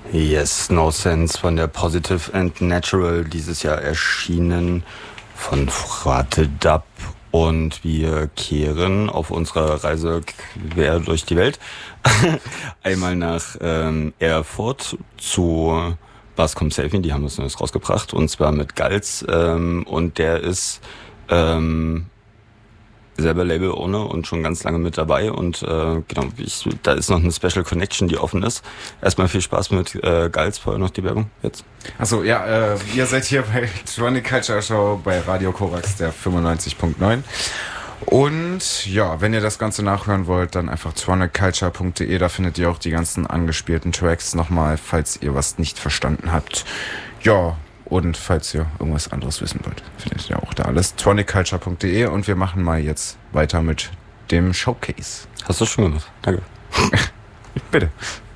Yes, No Sense von der Positive and Natural, dieses Jahr erschienen von Frate Dub. Und wir kehren auf unserer Reise quer durch die Welt einmal nach Erfurt zu Bascom Selfie, die haben was Neues rausgebracht, und zwar mit Gals, und der ist selber Label-Owner und schon ganz lange mit dabei, und genau, da ist noch eine Special Connection, die offen ist. Erstmal viel Spaß mit Gals, vorher noch die Werbung jetzt. Achso, ja, ihr seid hier bei Tronic Culture Show bei Radio Korax, der 95.9. Und ja, wenn ihr das Ganze nachhören wollt, dann einfach troniculture.de, da findet ihr auch die ganzen angespielten Tracks nochmal, falls ihr was nicht verstanden habt. Ja, und falls ihr irgendwas anderes wissen wollt, findet ihr auch da alles. troniculture.de, und wir machen mal jetzt weiter mit dem Showcase. Hast du schon gemacht? Danke. Bitte.